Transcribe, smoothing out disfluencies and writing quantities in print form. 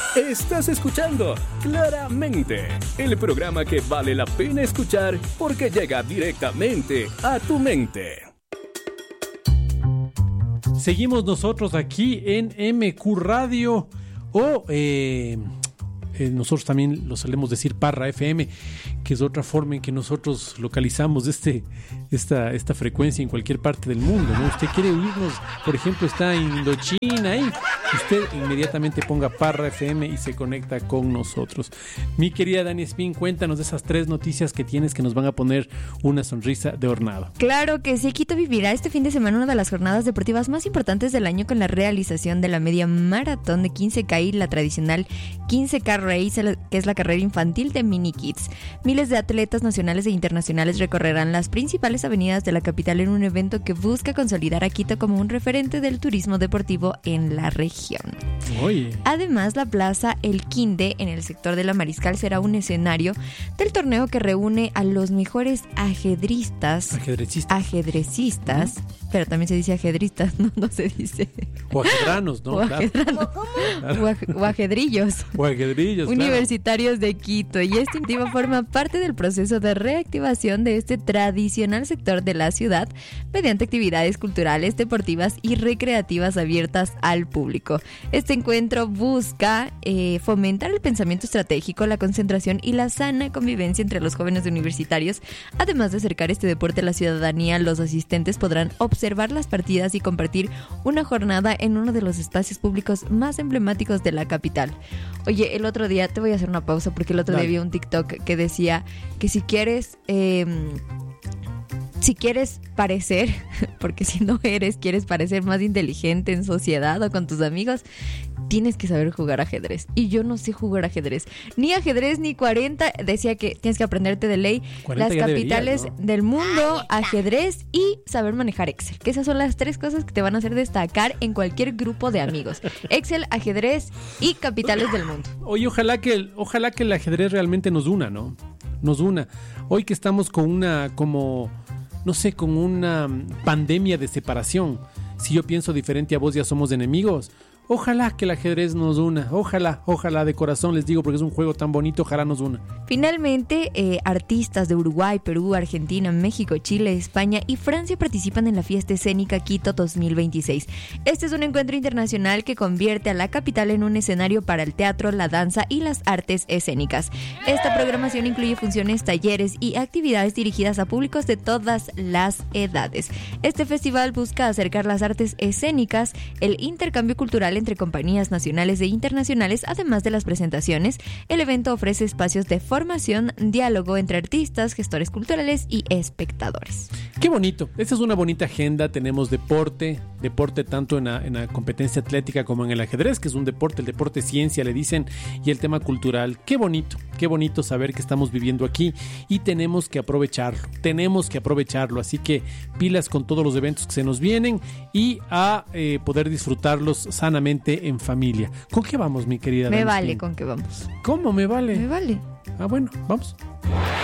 Estás escuchando Claramente, el programa que vale la pena escuchar porque llega directamente a tu mente. Seguimos nosotros aquí en MQ Radio o nosotros también lo solemos decir Parra FM, que es otra forma en que nosotros localizamos esta frecuencia en cualquier parte del mundo, ¿no? Usted quiere oírnos, por ejemplo, está en Indochina, ahí usted inmediatamente ponga Parra FM y se conecta con nosotros. Mi querida Dani Espín, cuéntanos de esas 3 noticias que tienes que nos van a poner una sonrisa de hornado. Claro que sí, Quito vivirá este fin de semana una de las jornadas deportivas más importantes del año con la realización de la media maratón de 15K y la tradicional 15K Race, que es la carrera infantil de Mini Kids. Miles de atletas nacionales e internacionales recorrerán las principales avenidas de la capital en un evento que busca consolidar a Quito como un referente del turismo deportivo en la región. Oye. Además, la plaza El Quinde en el sector de la Mariscal será un escenario del torneo que reúne a los mejores ajedrecistas, pero también se dice ajedristas, no se dice. O ajedranos, ¿no? O ajedrillos. O ajedrillos, universitarios de Quito. Y esta iniciativa forma parte del proceso de reactivación de este tradicional sector de la ciudad mediante actividades culturales, deportivas y recreativas abiertas al público. Este encuentro busca fomentar el pensamiento estratégico, la concentración y la sana convivencia entre los jóvenes universitarios. Además de acercar este deporte a la ciudadanía, los asistentes podrán observar las partidas y compartir una jornada en uno de los espacios públicos más emblemáticos de la capital. Oye, el otro día, te voy a hacer una pausa porque el otro día vi un TikTok que decía que si quieres parecer, porque si no quieres parecer más inteligente en sociedad o con tus amigos, tienes que saber jugar ajedrez. Y yo no sé jugar ajedrez. Ni ajedrez ni 40. Decía que tienes que aprenderte de ley las capitales del mundo, ajedrez y saber manejar Excel. Que esas son las 3 cosas que te van a hacer destacar en cualquier grupo de amigos. Excel, ajedrez y capitales del mundo. Oye, ojalá que el ajedrez realmente nos una, ¿no? Nos una. Hoy que estamos con una pandemia de separación. Si yo pienso diferente a vos, ya somos enemigos. Ojalá que el ajedrez nos una, ojalá de corazón les digo, porque es un juego tan bonito, ojalá nos una. Finalmente, artistas de Uruguay, Perú, Argentina, México, Chile, España y Francia participan en la fiesta escénica Quito 2026. Este es un encuentro internacional que convierte a la capital en un escenario para el teatro, la danza y las artes escénicas. Esta programación incluye funciones, talleres y actividades dirigidas a públicos de todas las edades. Este festival busca acercar las artes escénicas, el intercambio cultural entre compañías nacionales e internacionales, además de las presentaciones. El evento ofrece espacios de formación, diálogo entre artistas, gestores culturales y espectadores. ¡Qué bonito! Esta es una bonita agenda. Tenemos deporte tanto en la competencia atlética como en el ajedrez, que es un deporte, el deporte ciencia le dicen, y el tema cultural. ¡Qué bonito saber que estamos viviendo aquí y tenemos que aprovecharlo, así que pilas con todos los eventos que se nos vienen y a poder disfrutarlos sanamente en familia. ¿Con qué vamos, mi querida? Me vale con qué vamos. ¿Cómo me vale? Me vale. Ah, bueno, vamos.